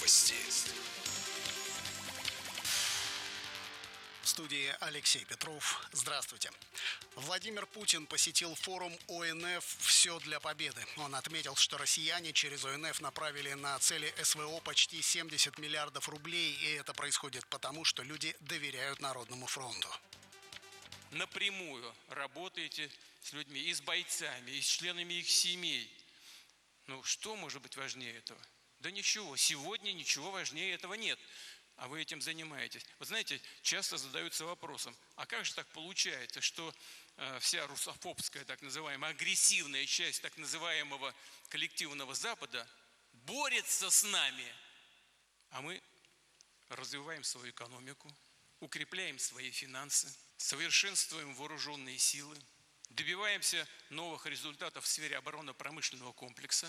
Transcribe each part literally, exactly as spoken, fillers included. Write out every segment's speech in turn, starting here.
Новости. В студии Алексей Петров. Здравствуйте. Владимир Путин посетил форум О Н Ф «Все для победы». Он отметил, что россияне через О Н Ф направили на цели С В О почти семьдесят миллиардов рублей, и это происходит потому, что люди доверяют Народному фронту. Напрямую работаете с людьми, и с бойцами, и с членами их семей. Ну, что может быть важнее этого? Да ничего. Сегодня ничего важнее этого нет. А вы этим занимаетесь. Вы знаете, часто задаются вопросом, а как же так получается, что э, вся русофобская, так называемая, агрессивная часть так называемого коллективного Запада борется с нами, а мы развиваем свою экономику, укрепляем свои финансы, совершенствуем вооруженные силы, добиваемся новых результатов в сфере оборонно-промышленного комплекса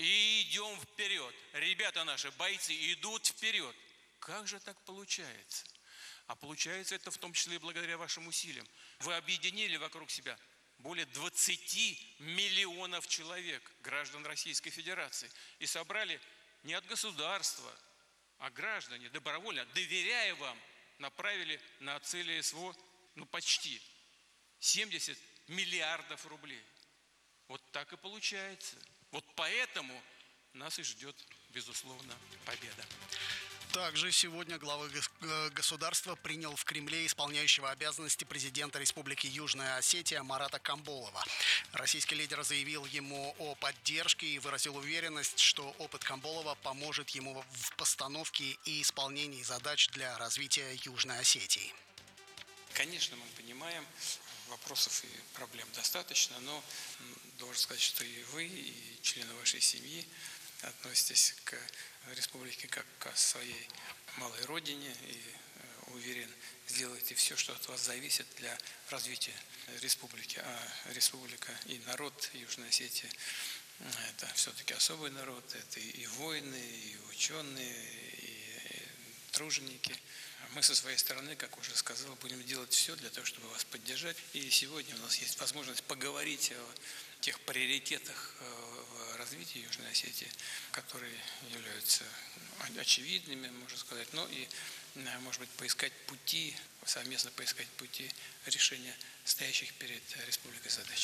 и идем вперед. Ребята наши, бойцы, идут вперед. Как же так получается? А получается это в том числе и благодаря вашим усилиям. Вы объединили вокруг себя более двадцати миллионов человек, граждан Российской Федерации, и собрали не от государства, а граждане добровольно, доверяя вам, направили на цели С В О ну, почти семьдесят миллиардов рублей. Вот так и получается. Вот поэтому нас и ждет, безусловно, победа. Также сегодня глава государства принял в Кремле исполняющего обязанности президента Республики Южная Осетия Марата Камболова. Российский лидер заявил ему о поддержке и выразил уверенность, что опыт Камболова поможет ему в постановке и исполнении задач для развития Южной Осетии. Конечно, мы понимаем, вопросов и проблем достаточно, но должен сказать, что и вы, и члены вашей семьи относитесь к республике как к своей малой родине и, уверен, сделаете все, что от вас зависит для развития республики. А республика и народ Южной Осетии – это все-таки особый народ, это и воины, и ученые, и труженики. Мы со своей стороны, как уже сказал, будем делать все для того, чтобы вас поддержать. И сегодня у нас есть возможность поговорить о тех приоритетах в развитии Южной Осетии, которые являются очевидными, можно сказать, но и, может быть, поискать пути, совместно поискать пути решения стоящих перед республикой задач.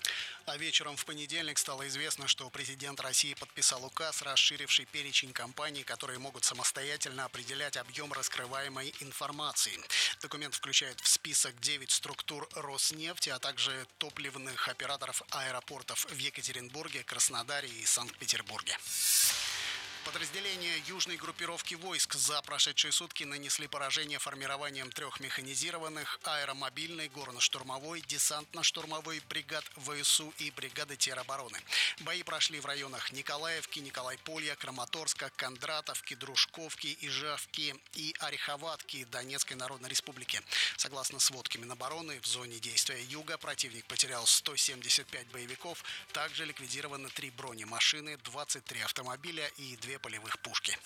А вечером в понедельник стало известно, что президент России подписал указ, расширивший перечень компаний, которые могут самостоятельно определять объем раскрываемой информации. Документ включает в список девять структур Роснефти, а также топливных операторов аэропортов в Екатеринбурге, Краснодаре и Санкт-Петербурге. Подразделения южной группировки войск за прошедшие сутки нанесли поражение формированием трех механизированных, аэромобильной, горно-штурмовой, десантно-штурмовой бригад В С У и бригады теробороны. Бои прошли в районах Николаевки, Николайполья, Краматорска, Кондратовки, Дружковки, Ижевки и Ореховатки Донецкой Народной Республики. Согласно сводке Минобороны, в зоне действия Юга противник потерял сто семьдесят пять боевиков, также ликвидированы три бронемашины, двадцать три автомобиля и две полевых пушки.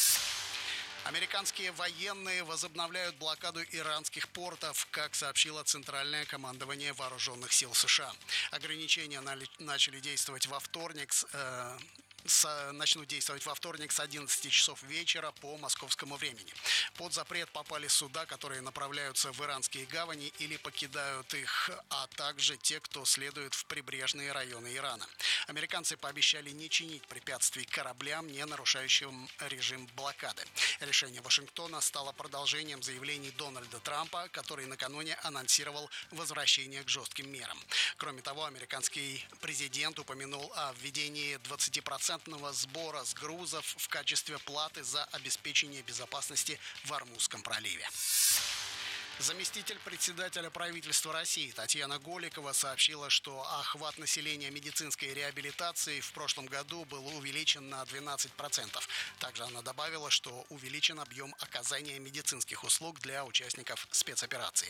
Американские военные возобновляют блокаду иранских портов, как сообщило Центральное командование Вооруженных сил США. Ограничения начали действовать во вторник с... Э, С, начнут действовать во вторник с одиннадцати часов вечера по московскому времени. Под запрет попали суда, которые направляются в иранские гавани или покидают их, а также те, кто следует в прибрежные районы Ирана. Американцы пообещали не чинить препятствий кораблям, не нарушающим режим блокады. Решение Вашингтона стало продолжением заявлений Дональда Трампа, который накануне анонсировал возвращение к жестким мерам. Кроме того, американский президент упомянул о введении двадцати процентов сбора с грузов в качестве платы за обеспечение безопасности в Ормузском проливе. Заместитель председателя правительства России Татьяна Голикова сообщила, что охват населения медицинской реабилитации в прошлом году был увеличен на двенадцать процентов. Также она добавила, что увеличен объем оказания медицинских услуг для участников спецоперации.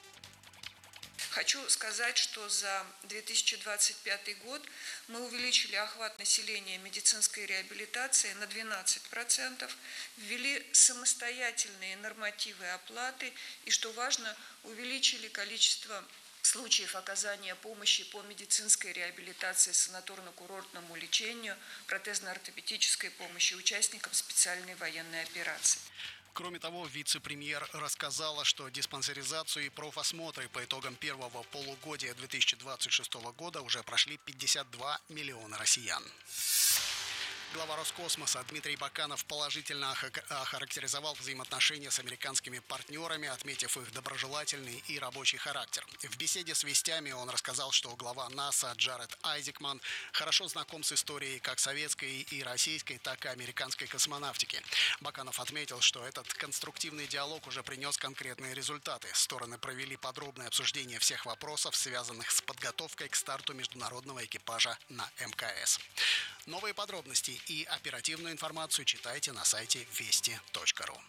Хочу сказать, что за две тысячи двадцать пятый год мы увеличили охват населения медицинской реабилитации на двенадцать процентов, ввели самостоятельные нормативы оплаты и, что важно, увеличили количество случаев оказания помощи по медицинской реабилитации, санаторно-курортному лечению, протезно-ортопедической помощи участникам специальной военной операции. Кроме того, вице-премьер рассказала, что диспансеризацию и профосмотры по итогам первого полугодия две тысячи двадцать шестого года уже прошли пятьдесят два миллиона россиян. Глава Роскосмоса Дмитрий Баканов положительно охарактеризовал взаимоотношения с американскими партнерами, отметив их доброжелательный и рабочий характер. В беседе с «Вестями» он рассказал, что глава НАСА Джаред Айзекман хорошо знаком с историей как советской и российской, так и американской космонавтики. Баканов отметил, что этот конструктивный диалог уже принес конкретные результаты. Стороны провели подробное обсуждение всех вопросов, связанных с подготовкой к старту международного экипажа на эм ка эс. Новые подробности и оперативную информацию читайте на сайте вести точка ру.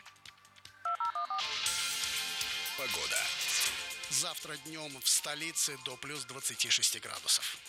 Погода. Завтра днем в столице до плюс двадцати шести градусов.